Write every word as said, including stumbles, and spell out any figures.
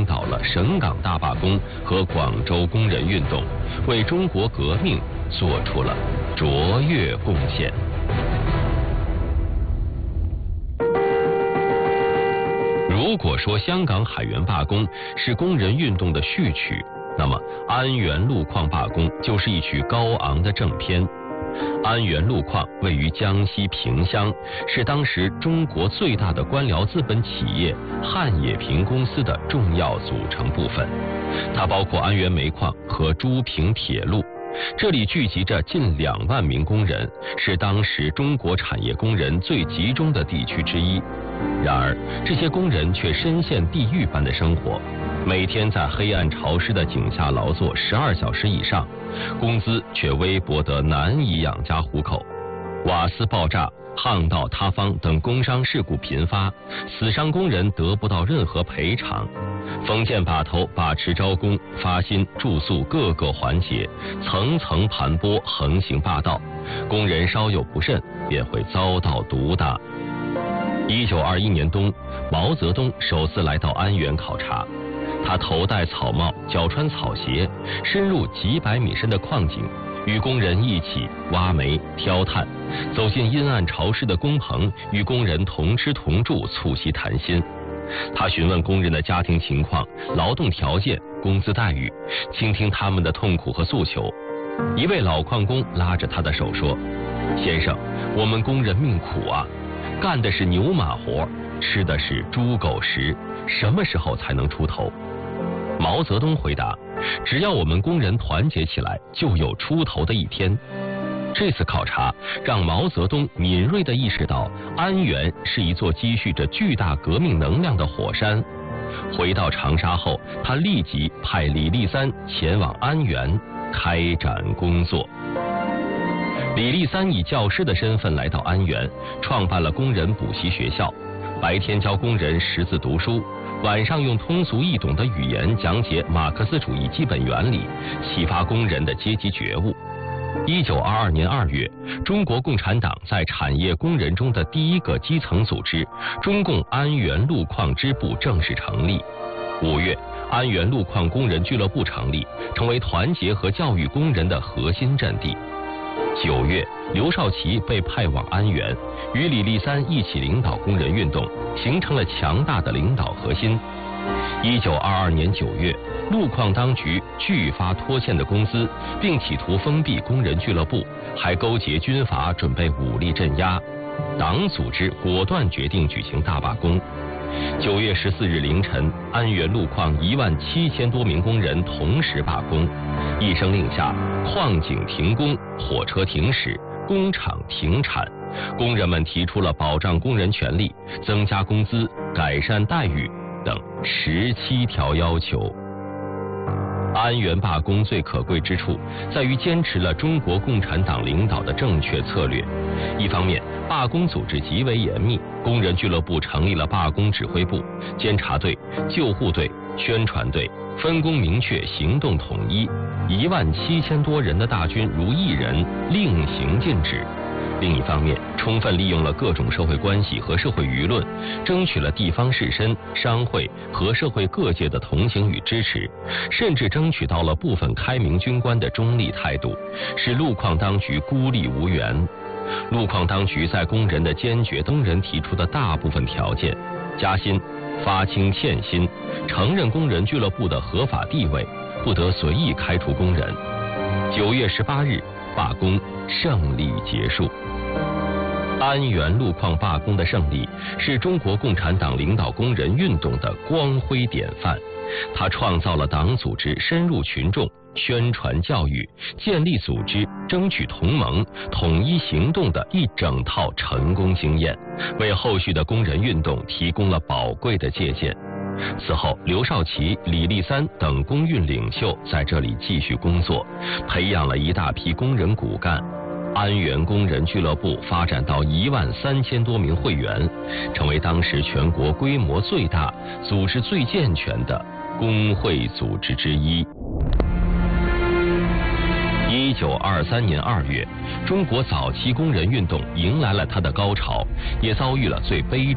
领导了省港大罢工和广州工人运动，为中国革命做出了卓越贡献。如果说香港海员罢工是工人运动的序曲，那么安源路矿罢工就是一曲高昂的正片。安源路矿位于江西萍乡，是当时中国最大的官僚资本企业汉冶萍公司的重要组成部分。它包括安源煤矿和珠坪铁路，这里聚集着近两万名工人，是当时中国产业工人最集中的地区之一。然而，这些工人却深陷地狱般的生活，每天在黑暗潮湿的井下劳作十二小时以上，工资却微薄得难以养家糊口。瓦斯爆炸、巷道塌方等工伤事故频发，死伤工人得不到任何赔偿。封建把头把持招工、发薪、住宿各个环节，层层盘剥，横行霸道，工人稍有不慎便会遭到毒打。一九二一年冬，毛泽东首次来到安源考察，他头戴草帽，脚穿草鞋，深入几百米深的矿井，与工人一起挖煤、挑炭，走进阴暗潮湿的工棚，与工人同吃同住，促膝谈心。他询问工人的家庭情况、劳动条件、工资待遇，倾听他们的痛苦和诉求。一位老矿工拉着他的手说：“先生，我们工人命苦啊，干的是牛马活，吃的是猪狗食，什么时候才能出头？”毛泽东回答：“只要我们工人团结起来，就有出头的一天。”这次考察让毛泽东敏锐地意识到，安源是一座积蓄着巨大革命能量的火山。回到长沙后，他立即派李立三前往安源开展工作。李立三以教师的身份来到安源，创办了工人补习学校，白天教工人识字读书，晚上用通俗易懂的语言讲解马克思主义基本原理，启发工人的阶级觉悟。一九二二年二月，中国共产党在产业工人中的第一个基层组织中共安源路矿支部正式成立。五月，安源路矿工人俱乐部成立，成为团结和教育工人的核心阵地。九月，刘少奇被派往安源，与李立三一起领导工人运动，形成了强大的领导核心。一九二二年九月，路矿当局拒发拖欠的工资，并企图封闭工人俱乐部，还勾结军阀准备武力镇压。党组织果断决定举行大罢工。九月十四日凌晨，安源路矿一万七千多名工人同时罢工，一声令下，矿井停工，火车停驶，工厂停产。工人们提出了保障工人权利、增加工资、改善待遇等十七条要求。安源罢工最可贵之处在于坚持了中国共产党领导的正确策略。一方面，罢工组织极为严密，工人俱乐部成立了罢工指挥部、监察队、救护队、宣传队，分工明确，行动统一。一万七千多人的大军如一人，令行禁止。另一方面，充分利用了各种社会关系和社会舆论，争取了地方士绅、商会和社会各界的同情与支持，甚至争取到了部分开明军官的中立态度，使路矿当局孤立无援。路矿当局在工人的坚决工人提出的大部分条件，加薪、发清欠薪、承认工人俱乐部的合法地位，不得随意开除工人。九月十八日，罢工胜利结束。安源路矿罢工的胜利是中国共产党领导工人运动的光辉典范，它创造了党组织深入群众、宣传教育、建立组织、争取同盟、统一行动的一整套成功经验，为后续的工人运动提供了宝贵的借鉴。此后，刘少奇、李立三等工运领袖在这里继续工作，培养了一大批工人骨干。安源工人俱乐部发展到一万三千多名会员，成为当时全国规模最大、组织最健全的工会组织之一。一九二三年二月，中国早期工人运动迎来了它的高潮，也遭遇了最悲